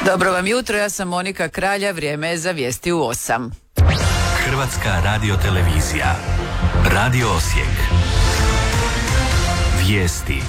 Dobro vam jutro, ja sam Monika Kralja, vrijeme je za vijesti u 8. Hrvatska radiotelevizija. Radio Osijek. Vijesti.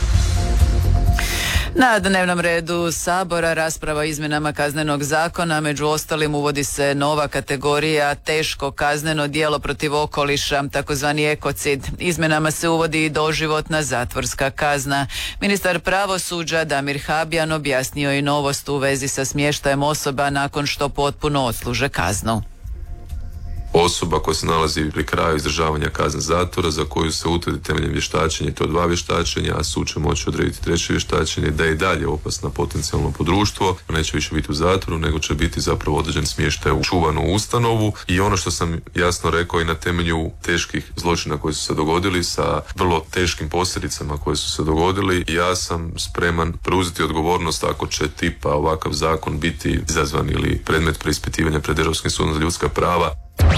Na dnevnom redu Sabora rasprava o izmjenama Kaznenog zakona, među ostalim uvodi se nova kategorija teško kazneno djelo protiv okoliša, takozvani ekocid. Izmjenama se uvodi i doživotna zatvorska kazna. Ministar pravosuđa Damir Habijan objasnio i novost u vezi sa smještajem osoba nakon što potpuno odsluže kaznu. Osoba koja se nalazi pri kraju izdržavanja kazne zatvora za koju se utvrdi temeljem vještačenja, i to 2 vještačenja, a sud će moći odrediti 3. vještačenje, da je i dalje opasna potencijalno po društvo, neće više biti u zatvoru, nego će biti zapravo određen smještaj u čuvanu ustanovu. I ono što sam jasno rekao, i na temelju teških zločina koji su se dogodili sa vrlo teškim posljedicama koje su se dogodili, ja sam spreman preuzeti odgovornost ako će tipa ovakav zakon biti izazvan ili predmet preispitivanja pred Europskim sudom za ljudska prava.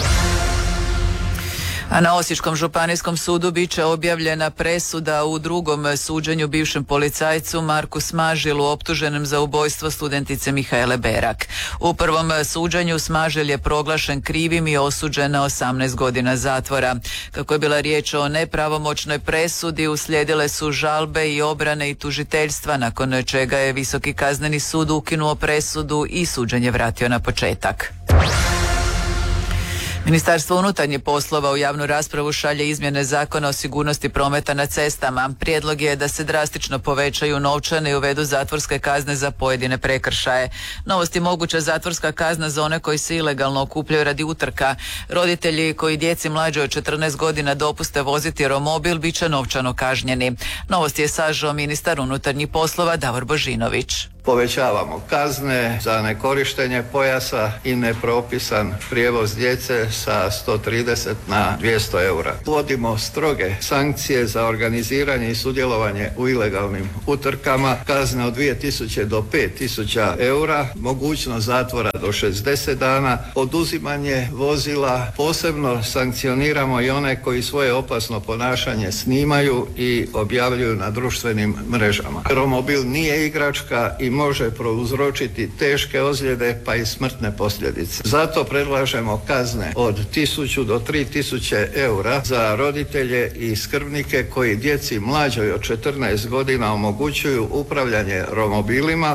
A na Osječkom županijskom sudu bit će objavljena presuda u drugom suđenju bivšem policajcu Marku Smažilu, optuženom za ubojstvo studentice Mihaele Berak. U prvom suđenju Smažil je proglašen krivim i osuđen na 18 godina zatvora. Kako je bila riječ o nepravomoćnoj presudi, uslijedile su žalbe i obrane i tužiteljstva, nakon čega je Visoki kazneni sud ukinuo presudu i suđenje vratio na početak. Ministarstvo unutarnjih poslova u javnu raspravu šalje izmjene Zakona o sigurnosti prometa na cestama. Prijedlog je da se drastično povećaju novčane i uvedu zatvorske kazne za pojedine prekršaje. Novost je moguća zatvorska kazna za one koji se ilegalno okupljaju radi utrka. Roditelji koji djeci mlađe od 14 godina dopuste voziti romobil bit će novčano kažnjeni. Novost je sažeo ministar unutarnjih poslova Davor Božinović. Povećavamo kazne za nekorištenje pojasa i nepropisan prijevoz djece sa 130 na 200 eura. Uvodimo stroge sankcije za organiziranje i sudjelovanje u ilegalnim utrkama, kazne od 2000 do 5000 eura, mogućnost zatvora do 60 dana, oduzimanje vozila, posebno sankcioniramo i one koji svoje opasno ponašanje snimaju i objavljuju na društvenim mrežama. Romobil nije igračka i može prouzročiti teške ozljede pa i smrtne posljedice. Zato predlažemo kazne od 1000 do 3000 eura za roditelje i skrbnike koji djeci mlađoj od 14 godina omogućuju upravljanje romobilima.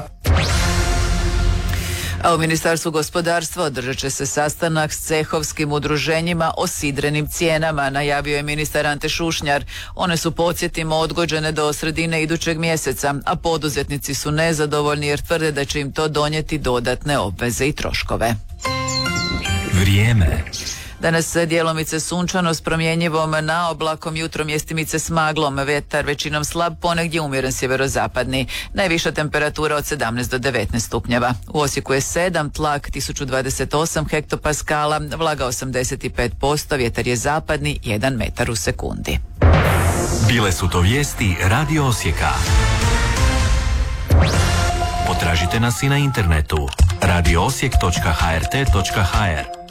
A u Ministarstvu gospodarstva održat će se sastanak s cehovskim udruženjima o sidrenim cijenama, najavio je ministar Ante Šušnjar. One su, podsjetimo, odgođene do sredine idućeg mjeseca, a poduzetnici su nezadovoljni jer tvrde da će im to donijeti dodatne obveze i troškove. Vrijeme. Danas djelomice sunčano s promjenjivom naoblakom, jutro mjestimice s maglom, vjetar većinom slab, ponegdje umjeren sjeverozapadni. Najviša temperatura od 17 do 19 stupnjeva. U Osijeku je 7, tlak 1028 hektopaskala, vlaga 85%, vjetar je zapadni 1 metar u sekundi. Bile su to vijesti Radio Osijeka. Potražite nas i na internetu radioosijek.hrt.hr.